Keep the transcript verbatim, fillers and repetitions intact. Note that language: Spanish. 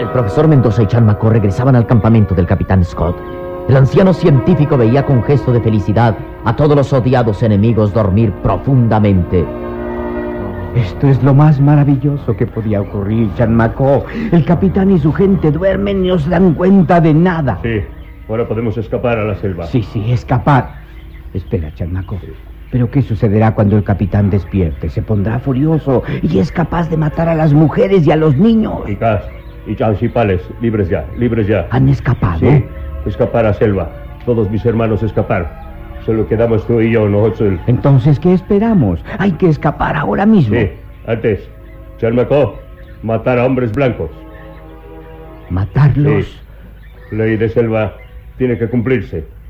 El profesor Mendoza y Chanmaco regresaban al campamento del capitán Scott. El anciano científico veía con gesto de felicidad a todos los odiados enemigos dormir profundamente. Esto es lo más maravilloso que podía ocurrir, Chanmaco. El capitán y su gente duermen y no se dan cuenta de nada. Sí, ahora podemos escapar a la selva. Sí, sí, escapar. Espera, Chanmaco. Sí. ¿Pero qué sucederá cuando el capitán despierte? Se pondrá furioso y es capaz de matar a las mujeres y a los niños. Y Cas y Chancipales, libres ya, libres ya. ¿Han escapado? Sí, escapar a selva. Todos mis hermanos escapar. Solo quedamos tú y yo, nosotros. Entonces, ¿qué esperamos? Hay que escapar ahora mismo. Sí, antes. Chanmaco, matar a hombres blancos. ¿Matarlos? Sí. Ley de selva tiene que cumplirse.